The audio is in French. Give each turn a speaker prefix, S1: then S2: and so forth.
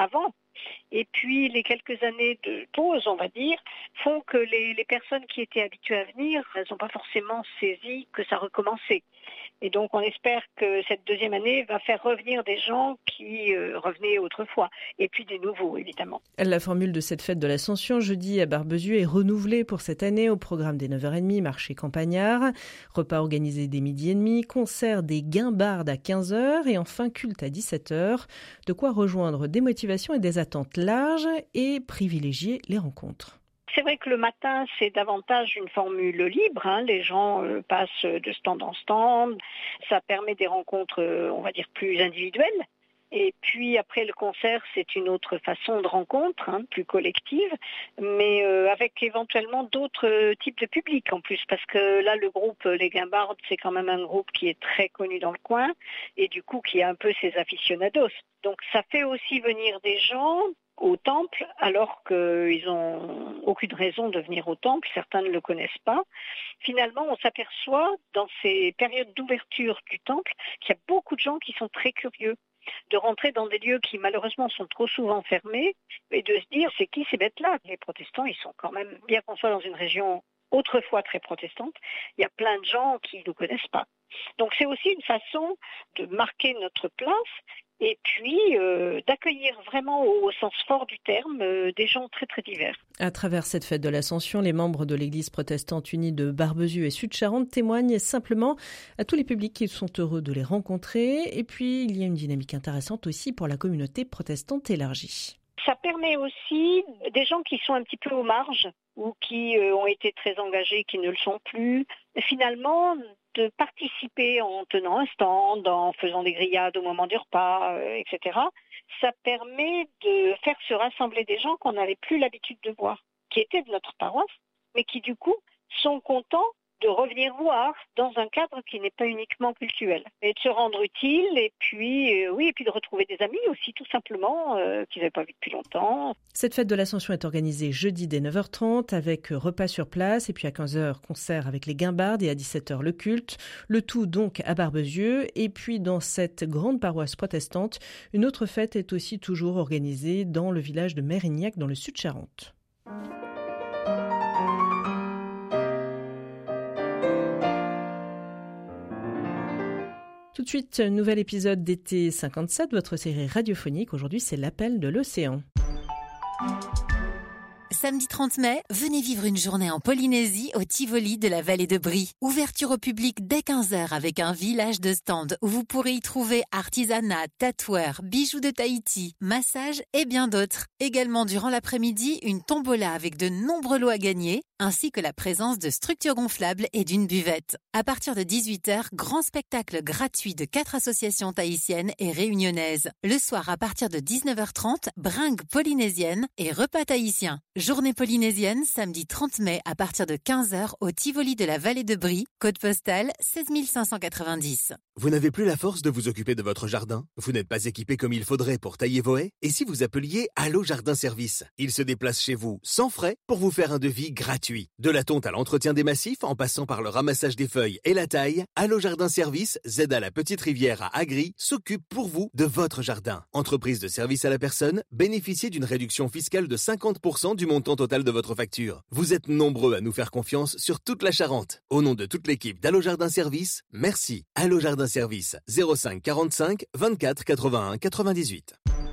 S1: avant. Et puis les quelques années de pause, on va dire, font que les personnes qui étaient habituées à venir, elles n'ont pas forcément saisi que ça recommençait. Et donc on espère que cette deuxième année va faire revenir des gens qui revenaient autrefois, et puis des nouveaux évidemment.
S2: La formule de cette fête de l'Ascension jeudi à Barbezieux est renouvelée pour cette année au programme des 9h30, marché campagnard, repas organisés dès 12h30, concert des guimbardes à 15h et enfin culte à 17h. De quoi rejoindre des motivations et des attentes larges et privilégier les rencontres.
S1: C'est vrai que le matin, c'est davantage une formule libre. Les gens passent de stand en stand. Ça permet des rencontres, on va dire, plus individuelles. Et puis après le concert, c'est une autre façon de rencontre, plus collective, mais avec éventuellement d'autres types de publics en plus. Parce que là, le groupe Les Guimbardes, c'est quand même un groupe qui est très connu dans le coin et du coup qui a un peu ses aficionados. Donc ça fait aussi venir des gens au temple, alors qu'ils n'ont aucune raison de venir au temple, certains ne le connaissent pas. Finalement, on s'aperçoit dans ces périodes d'ouverture du temple qu'il y a beaucoup de gens qui sont très curieux de rentrer dans des lieux qui malheureusement sont trop souvent fermés et de se dire c'est qui ces bêtes-là. Les protestants, ils sont quand même, bien qu'on soit dans une région autrefois très protestante, il y a plein de gens qui ne nous connaissent pas. Donc c'est aussi une façon de marquer notre place et puis d'accueillir vraiment au sens fort du terme des gens très très divers.
S2: À travers cette fête de l'Ascension, les membres de l'Église protestante unie de Barbezieux et Sud-Charente témoignent simplement à tous les publics qu'ils sont heureux de les rencontrer. Et puis, il y a une dynamique intéressante aussi pour la communauté protestante élargie.
S1: Ça permet aussi des gens qui sont un petit peu aux marges ou qui ont été très engagés, qui ne le sont plus, finalement de participer en tenant un stand, en faisant des grillades au moment du repas, etc. Ça permet de faire se rassembler des gens qu'on n'avait plus l'habitude de voir, qui étaient de notre paroisse, mais qui du coup sont contents de revenir voir dans un cadre qui n'est pas uniquement cultuel. Et de se rendre utile, et puis et puis de retrouver des amis aussi, tout simplement, qu'ils n'avaient pas vus depuis longtemps.
S2: Cette fête de l'Ascension est organisée jeudi dès 9h30 avec repas sur place, et puis à 15h, concert avec les Guimbardes et à 17h, le culte. Le tout donc à Barbezieux. Et puis dans cette grande paroisse protestante, une autre fête est aussi toujours organisée dans le village de Mérignac, dans le Sud-Charente. Tout de suite, nouvel épisode d'été 57, votre série radiophonique. Aujourd'hui, c'est l'appel de l'océan.
S3: Samedi 30 mai, venez vivre une journée en Polynésie au Tivoli de la vallée de Brie. Ouverture au public dès 15h avec un village de stands où vous pourrez y trouver artisanat, tatoueurs, bijoux de Tahiti, massages et bien d'autres. Également durant l'après-midi, une tombola avec de nombreux lots à gagner, ainsi que la présence de structures gonflables et d'une buvette. À partir de 18h, grand spectacle gratuit de 4 associations tahitiennes et réunionnaises. Le soir, à partir de 19h30, bringue polynésienne et repas tahitien. Journée polynésienne, samedi 30 mai à partir de 15h au Tivoli de la vallée de Brie, code postal 16 590.
S4: Vous n'avez plus la force de vous occuper de votre jardin? Vous n'êtes pas équipé comme il faudrait pour tailler vos haies? Et si vous appeliez Allo Jardin Service? Ils se déplacent chez vous sans frais pour vous faire un devis gratuit. De la tonte à l'entretien des massifs, en passant par le ramassage des feuilles et la taille, Allo Jardin Service, Z à la Petite Rivière à Agri, s'occupe pour vous de votre jardin. Entreprise de service à la personne, bénéficiez d'une réduction fiscale de 50% du montant total de votre facture. Vous êtes nombreux à nous faire confiance sur toute la Charente. Au nom de toute l'équipe d'Allo Jardin Service, merci. Allo Jardin Service, 05 45 24 81 98.